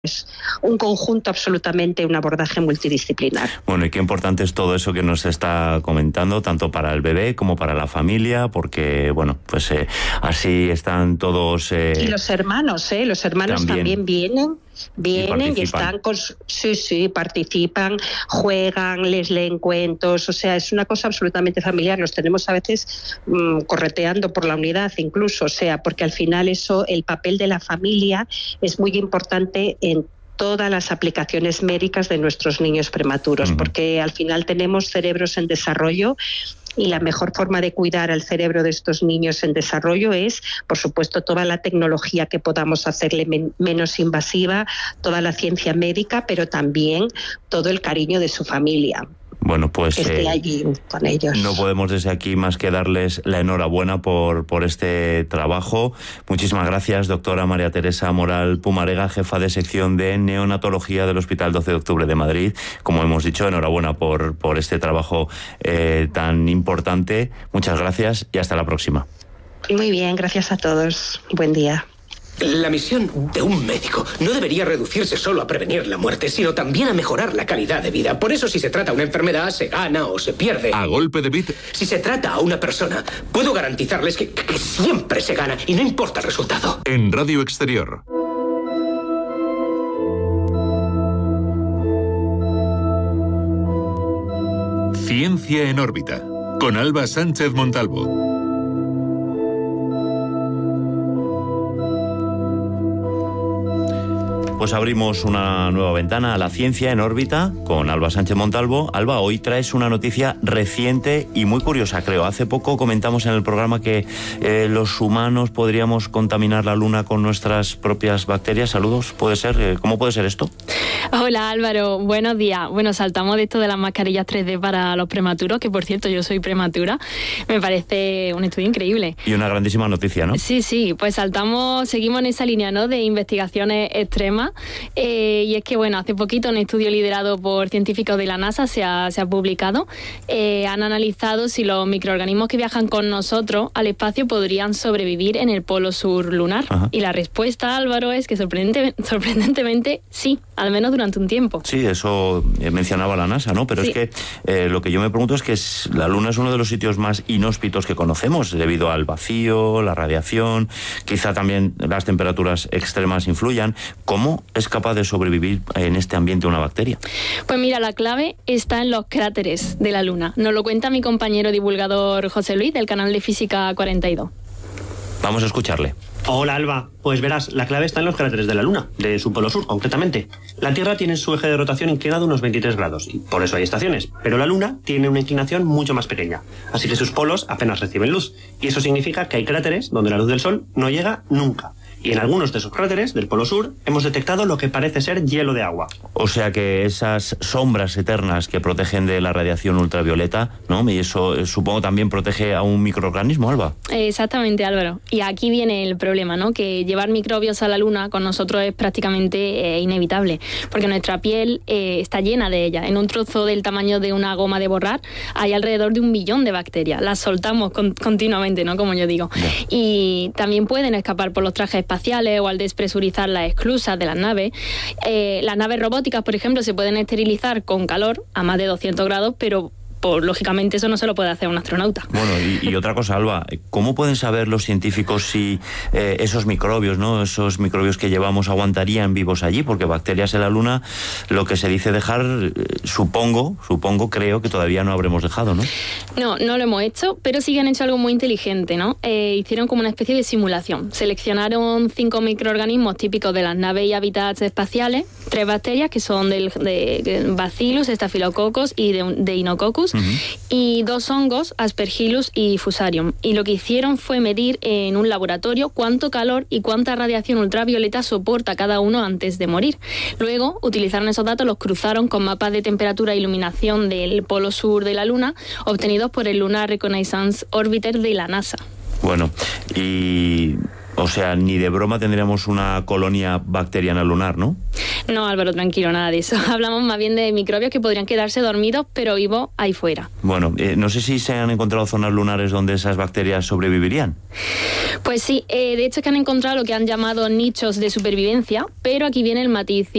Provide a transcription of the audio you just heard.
Es un conjunto absolutamente, un abordaje multidisciplinar. Bueno, y qué importante es todo eso que nos está comentando, tanto para el bebé como para la familia, porque, bueno, pues así están todos... y los hermanos también vienen y están con... Sí, participan, juegan, les leen cuentos, o sea, es una cosa absolutamente familiar. Los tenemos a veces correteando por la unidad incluso, o sea, porque al final el papel de la familia es muy importante en todas las aplicaciones médicas de nuestros niños prematuros, porque al final tenemos cerebros en desarrollo. Y la mejor forma de cuidar al cerebro de estos niños en desarrollo es, por supuesto, toda la tecnología que podamos hacerle menos invasiva, toda la ciencia médica, pero también todo el cariño de su familia. Bueno, pues que esté allí con ellos. No podemos desde aquí más que darles la enhorabuena por este trabajo. Muchísimas gracias, doctora María Teresa Moral Pumarega, jefa de sección de neonatología del Hospital 12 de Octubre de Madrid. Como hemos dicho, enhorabuena por este trabajo tan importante. Muchas gracias y hasta la próxima. Muy bien, gracias a todos. Buen día. La misión de un médico no debería reducirse solo a prevenir la muerte, sino también a mejorar la calidad de vida. Por eso, si se trata una enfermedad, se gana o se pierde. A golpe de bit. Si se trata a una persona, puedo garantizarles que siempre se gana y no importa el resultado. En Radio Exterior. Ciencia en órbita, con Alba Sánchez Montalvo. Pues abrimos una nueva ventana a la ciencia en órbita con Alba Sánchez Montalvo. Alba, hoy traes una noticia reciente y muy curiosa, creo. Hace poco comentamos en el programa que los humanos podríamos contaminar la Luna con nuestras propias bacterias. Saludos, ¿puede ser? ¿Cómo puede ser esto? Hola Álvaro, buenos días. Bueno, saltamos de esto de las mascarillas 3D para los prematuros, que por cierto yo soy prematura. Me parece un estudio increíble. Y una grandísima noticia, ¿no? Sí, pues seguimos en esa línea, ¿no?, de investigaciones extremas. Y es que, bueno, hace poquito un estudio liderado por científicos de la NASA se ha publicado. Han analizado si los microorganismos que viajan con nosotros al espacio podrían sobrevivir en el polo sur lunar. Ajá. Y la respuesta, Álvaro, es que sorprendentemente sí, al menos durante un tiempo. Sí, eso mencionaba la NASA, ¿no? Pero sí. Es que lo que yo me pregunto es que la Luna es uno de los sitios más inhóspitos que conocemos debido al vacío, la radiación, quizá también las temperaturas extremas influyan. ¿Cómo es capaz de sobrevivir en este ambiente una bacteria? Pues mira, la clave está en los cráteres de la Luna. Nos lo cuenta mi compañero divulgador José Luis del canal de Física 42. Vamos a escucharle. Hola Alba, pues verás, la clave está en los cráteres de la Luna, de su polo sur concretamente. La Tierra tiene su eje de rotación inclinado unos 23 grados, y por eso hay estaciones, pero la Luna tiene una inclinación mucho más pequeña, así que sus polos apenas reciben luz, y eso significa que hay cráteres donde la luz del Sol no llega nunca. Y en algunos de esos cráteres del polo sur hemos detectado lo que parece ser hielo de agua. O sea que esas sombras eternas que protegen de la radiación ultravioleta, ¿no? Y eso supongo también protege a un microorganismo, Alba. Exactamente, Álvaro. Y aquí viene el problema, ¿no? Que llevar microbios a la Luna con nosotros es prácticamente inevitable, porque nuestra piel está llena de ellas. En un trozo del tamaño de una goma de borrar hay alrededor de 1 millón de bacterias. Las soltamos continuamente, ¿no? Como yo digo. Yeah. Y también pueden escapar por los trajes espaciales o al despresurizar las esclusas de las naves. Las naves robóticas, por ejemplo, se pueden esterilizar con calor a más de 200 grados, pero lógicamente eso no se lo puede hacer un astronauta. Bueno, y otra cosa, Alba, ¿cómo pueden saber los científicos si esos microbios, ¿no?, esos microbios que llevamos aguantarían vivos allí? Porque bacterias en la Luna, lo que se dice dejar, creo que todavía no habremos dejado, ¿no? No lo hemos hecho, pero sí que han hecho algo muy inteligente, ¿no? Hicieron como una especie de simulación. Seleccionaron 5 microorganismos típicos de las naves y hábitats espaciales, 3 bacterias que son de Bacillus, Staphylococcus y de Deinococcus, y 2 hongos, Aspergillus y Fusarium. Y lo que hicieron fue medir en un laboratorio cuánto calor y cuánta radiación ultravioleta soporta cada uno antes de morir. Luego utilizaron esos datos, los cruzaron con mapas de temperatura e iluminación del polo sur de la Luna, obtenidos por el Lunar Reconnaissance Orbiter de la NASA. Bueno, o sea, ni de broma tendríamos una colonia bacteriana lunar, ¿no? No, Álvaro, tranquilo, nada de eso. Hablamos más bien de microbios que podrían quedarse dormidos, pero vivos ahí fuera. Bueno, no sé si se han encontrado zonas lunares donde esas bacterias sobrevivirían. Pues sí, de hecho que han encontrado lo que han llamado nichos de supervivencia, pero aquí viene el matiz.